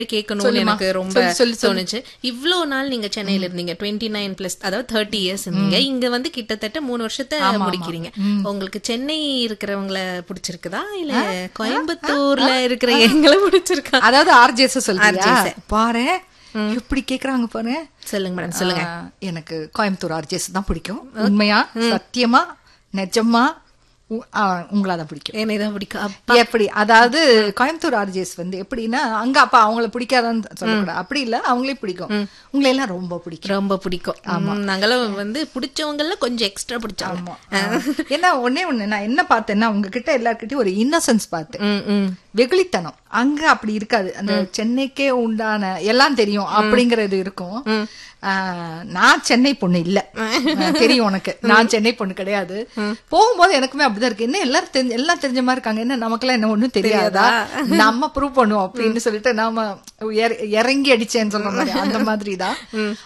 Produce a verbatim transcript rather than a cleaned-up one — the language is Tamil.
கேட்கணும்னு எனக்கு ரொம்ப தோணுச்சு. இவ்வளவு நாள் நீங்க சென்னையில இருந்தீங்க, டுவெண்ட்டி நைன் பிளஸ் அதாவது தேர்ட்டி இயர்ஸ் இருந்தீங்க. இங்க வந்து கிட்டத்தட்ட மூணு வருஷத்தை முடிக்கிறீங்க. உங்களுக்கு சென்னை இருக்கிறவங்களை பிடிச்சிருக்குதா இல்ல கோயம்புத்தூர்ல இருக்கிற எங்களை பிடிச்சிருக்கா? அதாவது ஆர்ஜேஸ் சொல்றீங்க பாரு, எப்படி கேக்குறாங்க பாரு. சொல்லுங்க மேடம், சொல்லுங்க. எனக்கு கோயம்புத்தூர் ஆர்ஜேஸ் தான் பிடிக்கும். உண்மையா, சத்தியமா, நிஜமா உங்களாதான் பிடிக்கும். என்னதான் பிடிக்கும். எப்படி அதாவது கோயம்புத்தூர் ஆர்ஜேஸ் வந்து எப்படின்னா, அங்க அப்ப அவங்கள பிடிக்காதான்னு சொல்லக்கூடாது, அப்படி இல்ல, அவங்களே பிடிக்கும். உங்களை எல்லாம் ரொம்ப பிடிக்கும், ரொம்ப பிடிக்கும். ஆமா, நாங்களும் வந்து பிடிச்சவங்கள கொஞ்சம் எக்ஸ்ட்ரா பிடிச்சோம். ஏன்னா ஒன்னே ஒண்ணு நான் என்ன பார்த்தேன்னா, உங்ககிட்ட எல்லார்கிட்டயும் ஒரு இன்னசென்ஸ் பார்த்தேன், வெகுளித்தனம். அங்க அப்படி இருக்காது. அந்த சென்னைக்கே உண்டான எல்லாம் தெரியும் அப்படிங்கறது இருக்கும். நான் சென்னை பொண்ணு இல்ல, தெரியும் உனக்கு, நான் சென்னை பொண்ணு கிடையாது. போகும்போது எனக்குமே அப்படிதான் இருக்கு. என்ன எல்லாரும் தெரிஞ்ச எல்லாம் தெரிஞ்ச மாதிரி இருக்காங்க, என்ன நமக்கெல்லாம் என்ன ஒண்ணும் தெரியாதா, நம்ம ப்ரூவ் பண்ணுவோம் அப்படின்னு சொல்லிட்டு நாம இறங்கி அடிச்சேன்னு சொல்ற மாதிரி அந்த மாதிரிதான்.